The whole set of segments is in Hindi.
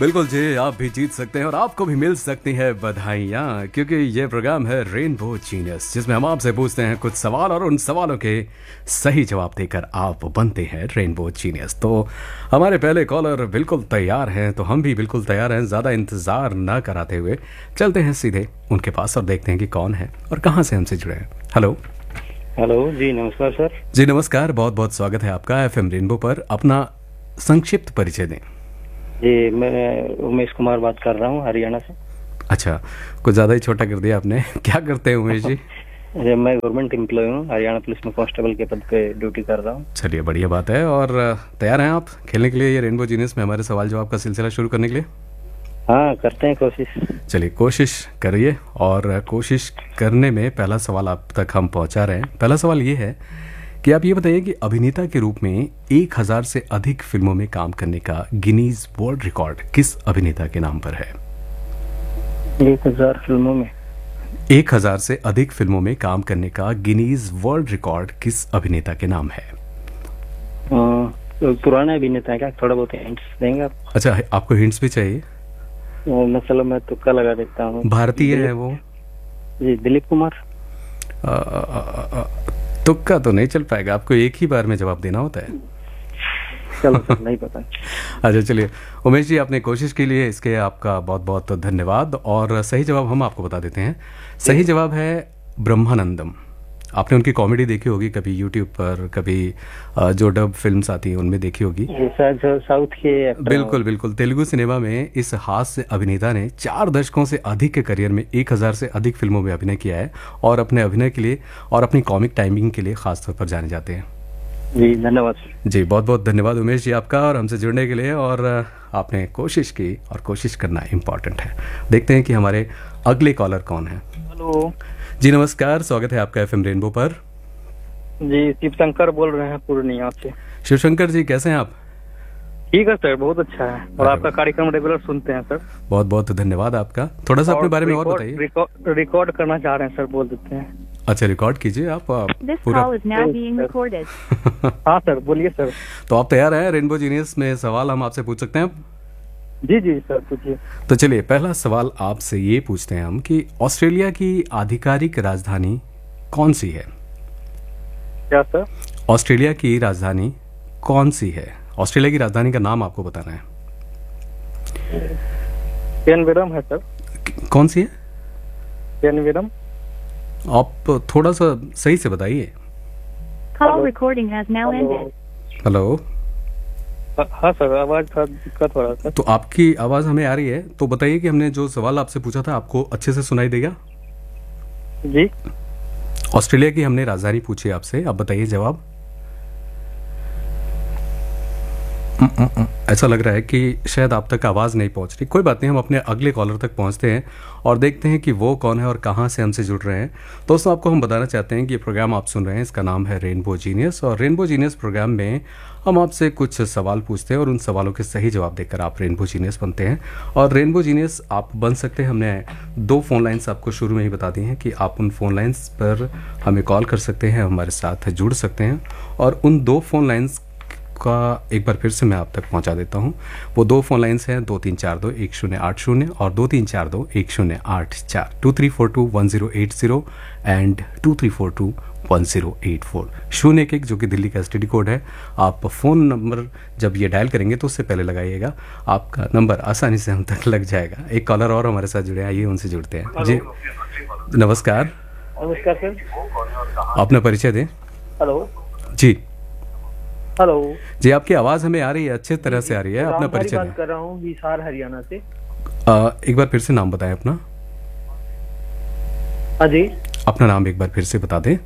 बिल्कुल जी, आप भी जीत सकते हैं और आपको भी मिल सकती है बधाइयाँ, क्योंकि ये प्रोग्राम है रेनबो जीनियस, जिसमें हम आपसे पूछते हैं कुछ सवाल और उन सवालों के सही जवाब देकर आप बनते हैं रेनबो जीनियस। तो हमारे पहले कॉलर बिल्कुल तैयार हैं, तो हम भी बिल्कुल तैयार हैं। ज़्यादा इंतज़ार ना कराते हुए चलते हैं सीधे उनके पास और देखते हैं कि कौन है और कहाँ से हमसे जुड़े हैं। हेलो। हेलो जी, नमस्कार सर। जी नमस्कार, बहुत बहुत स्वागत है आपका FM रेनबो पर। अपना संक्षिप्त परिचय दें। जी, मैं उमेश कुमार बात कर रहा हूँ, हरियाणा से। अच्छा, कुछ ज़्यादा ही छोटा कर दिया आपने। क्या करते हैं उमेश जी? मैं गवर्नमेंट एम्प्लॉय हूँ, हरियाणा पुलिस में कांस्टेबल के पद पे ड्यूटी कर रहा हूँ। चलिए, बढ़िया बात है। और तैयार हैं आप खेलने के लिए ये रेनबो जीनियस में हमारे सवाल जवाब का सिलसिला शुरू करने के लिए? हाँ, करते हैं कोशिश। चलिए, कोशिश करिए। और कोशिश करने में पहला सवाल आप तक हम पहुँचा रहे हैं। पहला सवाल ये है कि आप ये बताइए कि अभिनेता के रूप में 1000 से अधिक फिल्मों में काम करने का गिनीज वर्ल्ड रिकॉर्ड किस अभिनेता के नाम पर है? 1000 फिल्मों में 1000 से अधिक फिल्मों में काम करने का गिनीज वर्ल्ड रिकॉर्ड किस अभिनेता के नाम है? तो पुराना अभिनेता है क्या? थोड़ा बहुत हिंट्स देंगे आप? अच्छा, आपको हिंट्स भी चाहिए? चलो मैं तुक्का लगा देता हूँ। भारतीय है वो? जी, दिलीप कुमार। तुक्का तो नहीं चल पाएगा, आपको एक ही बार में जवाब देना होता है। चलो सर, नहीं पता। अच्छा, चलिए उमेश जी, आपने कोशिश के लिए इसके आपका बहुत बहुत धन्यवाद। और सही जवाब हम आपको बता देते हैं। सही जवाब है ब्रह्मानंदम। आपने उनकी कॉमेडी देखी होगी कभी यूट्यूब पर, कभी जो डब फिल्म्स आती हैं उनमें देखी होगी। साउथ के एक्टर। बिल्कुल बिल्कुल। तेलुगु सिनेमा में इस हास्य अभिनेता ने 4 दशकों से अधिक के करियर में 1000 से अधिक फिल्मों में अभिनय किया है और अपने अभिनय के लिए और अपनी कॉमिक टाइमिंग के लिए खासतौर पर जाने जाते हैं। जी, धन्यवाद जी, बहुत बहुत धन्यवाद उमेश जी आपका और हमसे जुड़ने के लिए। और आपने कोशिश की और कोशिश करना इम्पोर्टेंट है। देखते हैं कि हमारे अगले कॉलर कौन है। हेलो जी नमस्कार, स्वागत है आपका FM रेनबो पर। जी, शिवशंकर बोल रहे हैं पूर्णिया से। शिवशंकर जी, कैसे हैं आप? ठीक है सर, बहुत अच्छा है। और आपका कार्यक्रम रेगुलर सुनते हैं सर। बहुत बहुत धन्यवाद आपका। थोड़ा सा अपने बारे में और बताइए। रिकॉर्ड करना चाह रहे हैं सर, बोल देते हैं। अच्छा, रिकॉर्ड कीजिए आप पूरा। हाँ सर, बोलिए सर। तो आप तैयार हैं? रेनबो जीनियस में सवाल हम आपसे पूछ सकते हैं? जी जी सर, पूछिए। तो चलिए, पहला सवाल आपसे ये पूछते हैं हम कि ऑस्ट्रेलिया की आधिकारिक राजधानी कौन सी है? क्या सर? ऑस्ट्रेलिया की राजधानी कौन सी है? ऑस्ट्रेलिया की राजधानी का नाम आपको बताना है। कैनबेरा है सर। कौन सी है? कैनबेरा। आप थोड़ा सा सही से बताइए। हेलो। हाँ सर, आवाज का दिक्कत हो रहा था। तो आपकी आवाज हमें आ रही है, तो बताइए कि हमने जो सवाल आपसे पूछा था आपको अच्छे से सुनाई देगा? जी। ऑस्ट्रेलिया की हमने राजधानी पूछी आपसे, आप बताइए जवाब। ऐसा लग रहा है कि शायद आप तक आवाज़ नहीं पहुंच रही। कोई बात नहीं, हम अपने अगले कॉलर तक पहुंचते हैं और देखते हैं कि वो कौन है और कहां से हमसे जुड़ रहे हैं। दोस्तों, आपको हम बताना चाहते हैं कि ये प्रोग्राम आप सुन रहे हैं, इसका नाम है रेनबो जीनियस। और रेनबो जीनियस प्रोग्राम में हम आपसे कुछ सवाल पूछते हैं और उन सवालों के सही जवाब देकर आप रेनबो जीनियस बनते हैं। और रेनबो जीनियस आप बन सकते हैं। हमने 2 फ़ोन लाइन्स आपको शुरू में ही बता दी हैं कि आप उन फ़ोन लाइन्स पर हमें कॉल कर सकते हैं, हमारे साथ जुड़ सकते हैं। और उन 2 फ़ोन लाइन्स का एक बार फिर से मैं आप तक पहुंचा देता हूं। वो 2 फोन लाइन्स हैं 23421080 और 23421084, 23421080 एंड 23421084, 011 जो कि दिल्ली का STD कोड है। आप फ़ोन नंबर जब ये डायल करेंगे तो उससे पहले लगाइएगा, आपका नंबर आसानी से हम तक लग जाएगा। एक कॉलर और हमारे साथ जुड़े हैं, आइए उनसे जुड़ते हैं। जी नमस्कार। नमस्कार सर। अपना परिचय दें। हेलो जी। हेलो जी, आपकी आवाज हमें आ रही है, अच्छे तरह से आ रही है। अपना परिचय बात कर रहा हूँ, हिसार हरियाणा से। एक बार फिर से नाम बताएं अपना। हाँ जी। अपना नाम एक बार फिर से बता दें।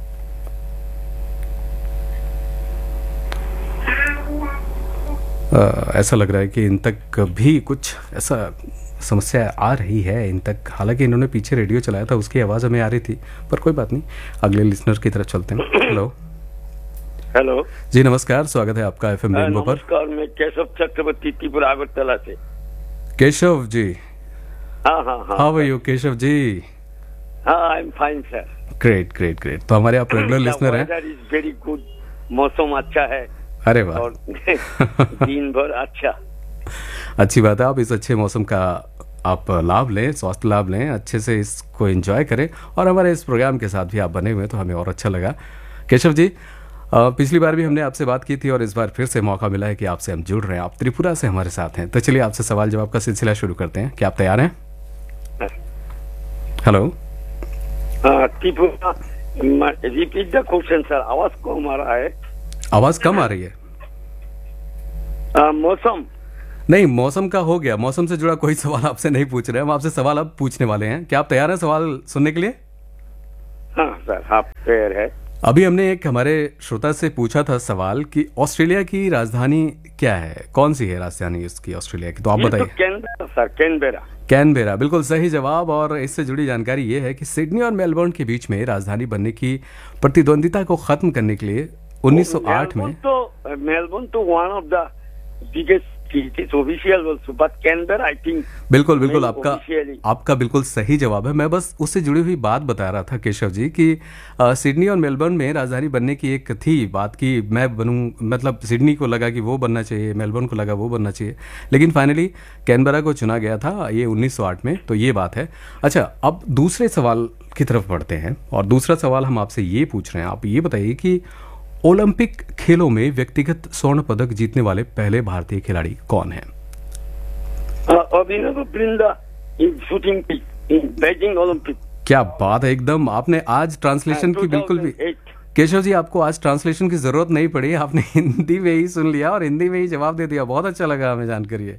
ऐसा लग रहा है कि इन तक भी कुछ ऐसा समस्या आ रही है इन तक। हालांकि इन्होंने पीछे रेडियो चलाया था, उसकी आवाज़ हमें आ रही थी, पर कोई बात नहीं, अगले लिसनर की तरफ चलते हैं। हेलो। हेलो जी नमस्कार, स्वागत है आपका FM रेनबो पर। नमस्कार, मैं केशव चक्रवर्ती त्रिपुरा अगरतला से। केशव जी। हाँ हाँ हाँ। How are you Keshav ji? हाँ, I am fine sir. Great great great. तो हमारे आप रेगुलर लिसनर हैं। वेदर इज वेरी गुड, मौसम अच्छा है। अरे वाह। और दिन भर अच्छा। अच्छी बात है, आप इस अच्छे मौसम का आप लाभ लें, स्वास्थ्य लाभ लें, अच्छे से इसको एंजॉय करें और हमारे इस प्रोग्राम के साथ भी आप बने हुए तो हमें और अच्छा लगा। केशव जी, पिछली बार भी हमने आपसे बात की थी और इस बार फिर से मौका मिला है कि आपसे हम जुड़ रहे हैं। आप त्रिपुरा से हमारे साथ हैं, तो चलिए आपसे सवाल जवाब का सिलसिला शुरू करते हैं। क्या आप तैयार हैं? Hello. Tripura, repeat the question sir, आवाज कम आ रहा है। आवाज कम आ रही है? मौसम नहीं, मौसम का हो गया, मौसम से जुड़ा कोई सवाल आपसे नहीं पूछ रहे हैं, हम आपसे सवाल अब पूछने वाले हैं। क्या आप तैयार हैं सवाल सुनने के लिए? हाँ सर, आप तैयार है। अभी हमने एक हमारे श्रोता से पूछा था सवाल कि ऑस्ट्रेलिया की राजधानी क्या है, कौन सी है राजधानी इसकी ऑस्ट्रेलिया की, तो आप बताइए। Canberra sir, Canberra. कैनबेरा, बिल्कुल सही जवाब। और इससे जुड़ी जानकारी ये है कि सिडनी और मेलबर्न के बीच में राजधानी बनने की प्रतिद्वंदिता को खत्म करने के लिए 1908 में मेलबर्न तो one of the biggest cities official also, but Canberra I think. बिल्कुल आपका बिल्कुल सही जवाब है। मैं बस उससे जुड़ी हुई बात बता रहा था केशव जी कि सिडनी और मेलबर्न में राजधानी बनने की एक थी बात की मैं बनूं, मतलब सिडनी को लगा कि वो बनना चाहिए, मेलबर्न को लगा वो बनना चाहिए, लेकिन फाइनली कैनबेरा को चुना गया था, ये 1908 में। तो ये बात है। अच्छा, अब दूसरे सवाल की तरफ बढ़ते हैं और दूसरा सवाल हम आपसे ये पूछ रहे हैं, आप ये बताइए कि ओलंपिक खेलों में व्यक्तिगत स्वर्ण पदक जीतने वाले पहले भारतीय खिलाड़ी कौन हैं? अभिनव बिंद्रा इन शूटिंग इन बीजिंग ओलंपिक। क्या बात है, एकदम आपने आज ट्रांसलेशन की बिल्कुल भी, केशव जी आपको आज ट्रांसलेशन की जरूरत नहीं पड़ी, आपने हिंदी में ही सुन लिया और हिंदी में ही जवाब दे दिया। बहुत अच्छा लगा हमें जानकर ये।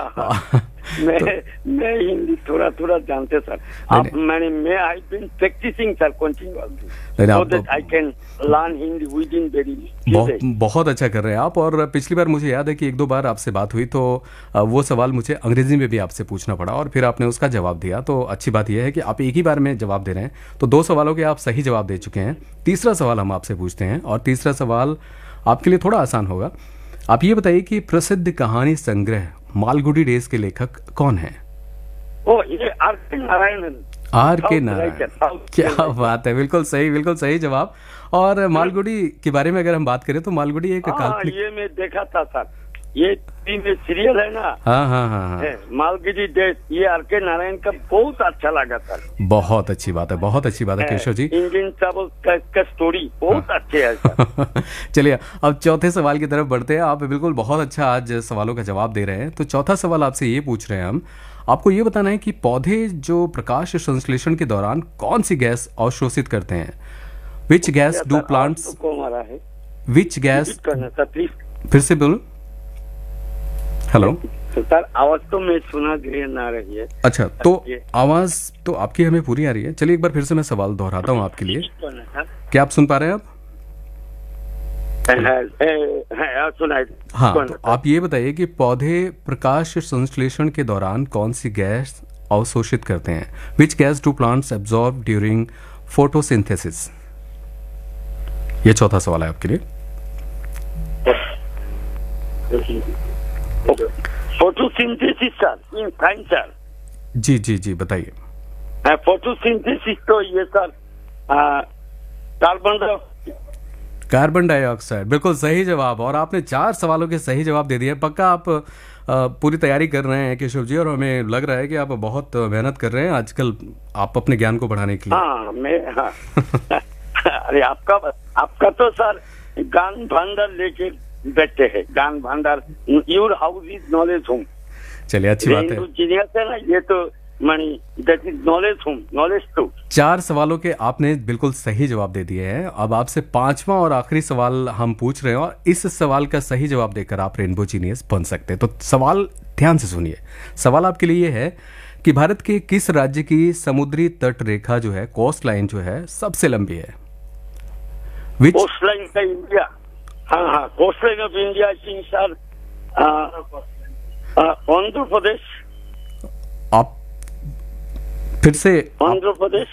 मैं हिंदी थोड़ा थोड़ा जानते सर। आप मैं I been practising sir continuously so that I can learn Hindi with in very. बहुत अच्छा कर रहे हैं आप। और पिछली बार मुझे याद है कि एक दो बार आपसे बात हुई तो वो सवाल मुझे अंग्रेजी में भी आपसे पूछना पड़ा और फिर आपने उसका जवाब दिया। तो अच्छी बात यह है कि आप एक ही बार में जवाब दे रहे हैं। तो 2 सवालों के आप सही जवाब दे चुके हैं। तीसरा सवाल हम आपसे पूछते हैं और तीसरा सवाल आपके लिए थोड़ा आसान होगा। आप ये बताइए कि प्रसिद्ध कहानी संग्रह मालगुडी डेज के लेखक कौन है? ये आर.के. नारायणन। आर.के. नारायण, क्या बात है, बिल्कुल सही जवाब। और मालगुडी के बारे में अगर हम बात करें तो मालगुडी एक काल्पनिक, ये मैं देखा था सर, ये टीवी में सीरियल है ना। हाँ। मालगुडी डेज, ये आर.के. नारायण का बहुत अच्छा लगा सर। बहुत अच्छी बात है केशव जी। इंडियन ट्रैवल का स्टोरी बहुत अच्छे है सर। चलिए अब चौथे सवाल की तरफ बढ़ते हैं। आप बिल्कुल बहुत अच्छा आज सवालों का जवाब दे रहे हैं। तो चौथा सवाल आपसे ये पूछ रहे हैं हम, आपको ये बताना है कि पौधे जो प्रकाश संश्लेषण के दौरान कौन सी गैस अवशोषित करते हैं? Which gas do plants, which gas, फिर से बोलो। हेलो सर, आवाज तो मैं सुना ना रही है। अच्छा, तो आवाज तो आपकी हमें पूरी आ रही है। चलिए एक बार फिर से मैं सवाल दोहराता हूँ आपके लिए। क्या आप सुन पा रहे हैं? हाँ, तो आप ये बताइए कि पौधे प्रकाश संश्लेषण के दौरान कौन सी गैस अवशोषित करते हैं? Which gas do plants absorb during photosynthesis? ये चौथा सवाल है आपके लिए। Photosynthesis sir, in science sir. जी बताइए। फोटोसिंथेसिस तो ये सर कार्बन डाइऑक्साइड, बिल्कुल सही जवाब। और आपने 4 सवालों के सही जवाब दे दिए। पक्का आप पूरी तैयारी कर रहे हैं केशव जी, और हमें लग रहा है कि आप बहुत मेहनत कर रहे हैं आजकल आप अपने ज्ञान को बढ़ाने के लिए। हाँ। अरे आपका तो सर ज्ञान भंडार लेके बैठे हैं, ज्ञान भंडार। Your house is knowledge home. चलिए अच्छी बात है। जीनियस है ना ये तो, money that is knowledge home, knowledge to. 4 सवालों के आपने बिल्कुल सही जवाब दे दिए हैं। अब आपसे 5वां और आखिरी सवाल हम पूछ रहे हैं और इस सवाल का सही जवाब देकर आप रेनबो जीनियस बन सकते हैं। तो सवाल ध्यान से सुनिए। सवाल आपके लिए ये है कि भारत के किस राज्य की समुद्री तट रेखा जो है, कोस्ट लाइन जो है, सबसे लंबी है? कोस्ट लाइन का इंडिया, हाँ, coast line of India sir Andhra Pradesh. आप फिर से आंध्र प्रदेश।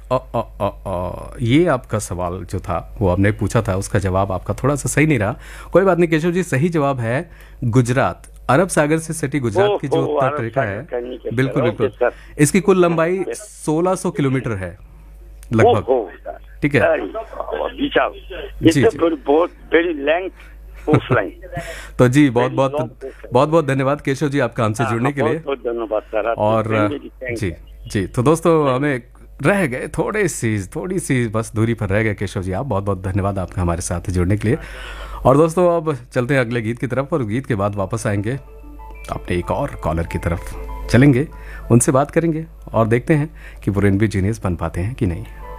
ये आपका सवाल जो था वो आपने पूछा था, उसका जवाब आपका थोड़ा सा सही नहीं रहा। कोई बात नहीं केशव जी, सही जवाब है गुजरात। अरब सागर से सटी गुजरात की जो तट रेखा है, बिल्कुल इसकी कुल लंबाई 1600 किलोमीटर है लगभग। ठीक है जी, बहुत वेरी लेंथ कोस्ट लाइन। तो जी बहुत बहुत धन्यवाद केशव जी आपका हमसे जुड़ने के लिए। बहुत बहुत धन्यवाद सर। और जी तो दोस्तों हमें रह गए थोड़ी सी बस दूरी पर रह गए केशव जी, आप बहुत बहुत धन्यवाद आपका हमारे साथ जुड़ने के लिए। और दोस्तों अब चलते हैं अगले गीत की तरफ, और गीत के बाद वापस आएंगे अपने एक और कॉलर की तरफ चलेंगे, उनसे बात करेंगे और देखते हैं कि वो रेनबो जीनियस बन पाते हैं कि नहीं।